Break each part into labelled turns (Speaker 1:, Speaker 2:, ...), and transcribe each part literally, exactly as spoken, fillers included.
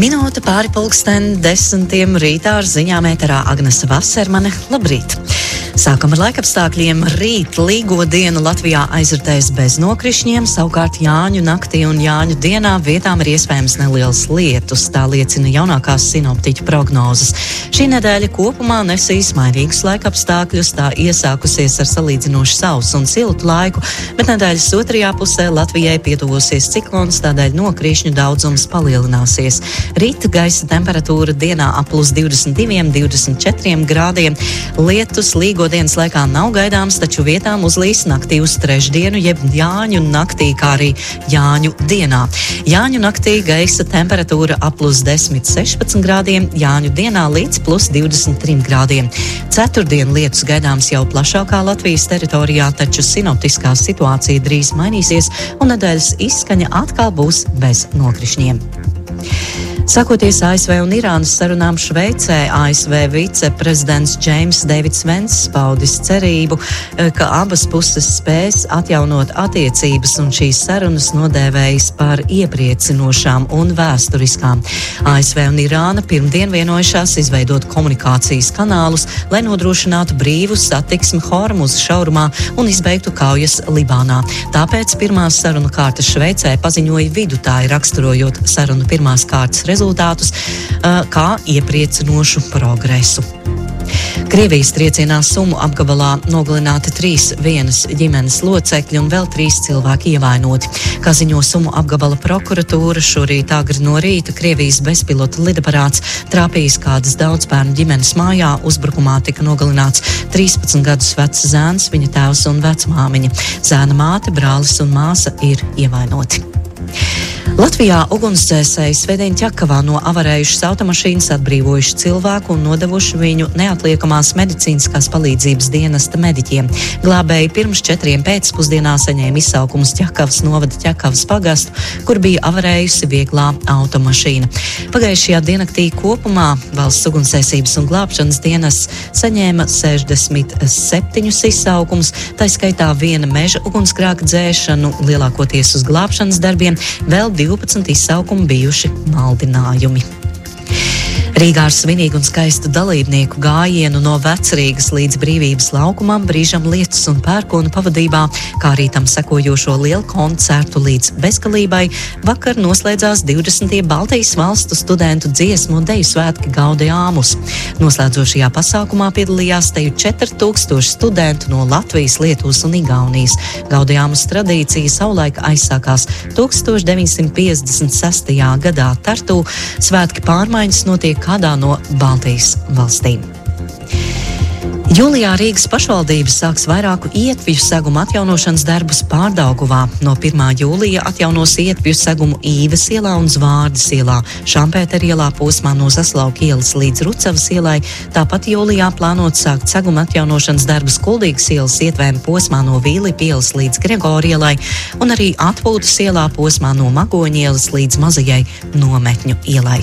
Speaker 1: Minūte pāri pulksten desmitiem rītā ar ziņām ēterā Agnese Vasermane. Labrīt! Sākam ar laikapstākļiem. Rīt līgo dienu Latvijā aizritēs bez nokrišņiem, savukārt Jāņu naktī un Jāņu dienā vietām ir iespējams nelielas lietus. Tā liecina jaunākās sinoptiķu prognozes. Šī nedēļa kopumā nesīs mainīgus laikapstākļus, tā iesākusies ar salīdzinoši sausu un siltu laiku, bet nedēļas otrajā pusē Latvijai pietuvosies ciklons, tādēļ nokrišņu daudzums palielināsies. Rīt gaisa temperatūra dienā ap plus divdesmit diviem, divdesmit četriem grādiem. Lietus līgo dienas laikā nav gaidāms, taču vietām uzlīs naktī uz trešdienu, jeb Jāņu naktī, kā arī Jāņu dienā. Jāņu naktī gaisa temperatūra ap plus desmit sešpadsmit grādiem, Jāņu dienā līdz plus divdesmit trim grādiem. Ceturtdien lietus gaidāms jau plašākā Latvijas teritorijā, taču sinoptiskā situācija drīz mainīsies un nedēļas izskaņa atkal būs bez nokrišņiem. Sakoties A S V un Irānas sarunām Šveicē, A S V viceprezidents Džeims Deivids Venss paudis cerību, ka abas puses spēs atjaunot attiecības, un šīs sarunas nodēvējis par iepriecinošām un vēsturiskām. A S V un Irāna pirmdien vienojušās izveidot komunikācijas kanālus, lai nodrošinātu brīvu satiksmi Hormuza šaurumā un izbeigtu kaujas Libānā. Tāpēc pirmās sarunu kārtas Šveicē paziņoja vidutāji, raksturojot sarunu pirmās kārtas rezultātus kā iepriecinošu progresu. Krievijas triecienā Sumu apgabalā nogalināti trīs vienas ģimenes locekļi un vēl trīs cilvēki ievainoti. Kā ziņo Sumu apgabala prokuratūra, šorīt agri no rīta Krievijas bezpilota lidaparāts trāpījis kādas daudzbērnu ģimenes mājā. Uzbrukumā tika nogalināts trīspadsmit gadus vecs zēns, viņa tēvs un vecmāmiņa. Zēna māte, brālis un māsa ir ievainoti. Latvijā ugunsdzēsēji svētdien Ķekavā no avarējušas automašīnas atbrīvojuši cilvēku un nodevuši viņu neatliekamās medicīniskās palīdzības dienesta mediķiem. Glābēji pirms četriem pēcpusdienā saņēma izsaukumus Ķekavas novada Ķekavas pagastu, kur bija avarējusi vieglā automašīna. Pagājušajā diennaktī kopumā valsts ugunsdzēsības un glābšanas dienests saņēma sešdesmit septiņus izsaukumus, tā skaitā viena meža ugunsgrēka dzēšanu, lielākoties uz glābšanas darbiem, vēl divpadsmit izsaukumi bijuši maldinājumi. Rīgā ar svinīgu un skaistu dalībnieku gājienu no Vecrīgas līdz Brīvības laukumam, brīžam lietus un pērkona pavadībā, kā arī tam sekojošo lielu koncertu līdz bezgalībai, vakar noslēdzās divdesmitie Baltijas valstu studentu dziesmu un deju svētki Gaudeamus. Noslēdzošajā pasākumā piedalījās teju četri tūkstoši studentu no Latvijas, Lietuvas un Igaunijas. Gaudeamus tradīcija savulaik aizsākās tūkstoš deviņsimt piecdesmit sestajā gadā Tartu. Svētki pārmaiņas notiek kādā no Baltijas valstīm. Jūlijā Rīgas pašvaldība sāks vairāku ietvju segumu atjaunošanas darbus Pārdaugavā. No pirmā jūlija atjaunos ietvju segumu Īves ielā un Zvārdas ielā, Šampētera ielā posmā no Zaslauka ielas līdz Rucavas ielai. Tāpat jūlijā plānot sākt segumu atjaunošanas darbus Kuldīgas ielas ietvēm posmā no Vīlipa ielas līdz Gregora ielai un arī Atpūtas ielā posmā no Magoņa ielas līdz Mazajai Nometņu ielai.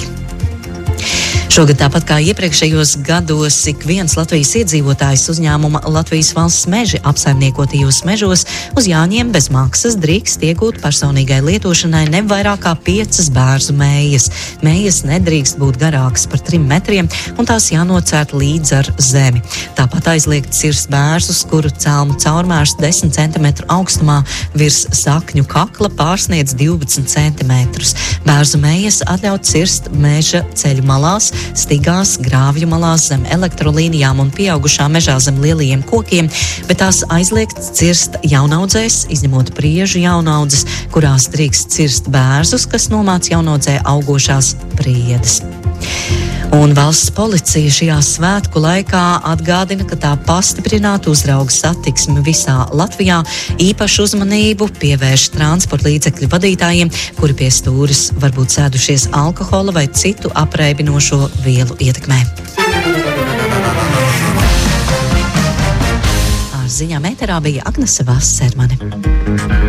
Speaker 1: Šogad tāpat kā iepriekšējos gados ik viens Latvijas iedzīvotājs uzņēmuma Latvijas valsts meži apsaimniekotajos mežos uz Jāņiem bez maksas drīkst iegūt personīgai lietošanai ne vairāk kā piecas bērzu mējas. Mējas nedrīkst būt garākas par trim metriem un tās jānocērt līdz ar zemi. Tāpat aizliegt cirst bērzus, kuru celmu caurmērs desmit centimetru augstumā virs sakņu kakla pārsniedz divpadsmit centimetrus. Bērzu mējas atļaut cirst meža ceļu malās, stigās, grāvju malās zem elektrolīnijām un pieaugušā mežā zem lielajiem kokiem, bet tās aizliegt cirst jaunaudzēs, izņemot priežu jaunaudzes, kurās drīkst cirst bērzus, kas nomāc jaunaudzē augošās priedes. Un valsts policija šajā svētku laikā atgādina, ka tā pastiprinātu uzrauga satiksmi visā Latvijā, īpašu uzmanību pievērš transporta līdzekļu vadītājiem, kuri pie stūres varbūt sēdušies alkohola vai citu apreibinošo vielu ietekmē. Ar ziņām ēterā bija Agnese Vasermane.